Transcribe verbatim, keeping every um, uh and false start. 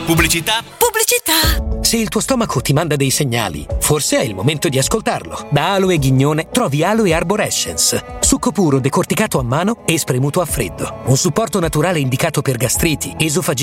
Pubblicità? Pubblicità! Se il tuo stomaco ti manda dei segnali, forse è il momento di ascoltarlo. Da Aloe Ghignone trovi Aloe Arborescence, succo puro decorticato a mano e spremuto a freddo. Un supporto naturale indicato per gastriti, esofagite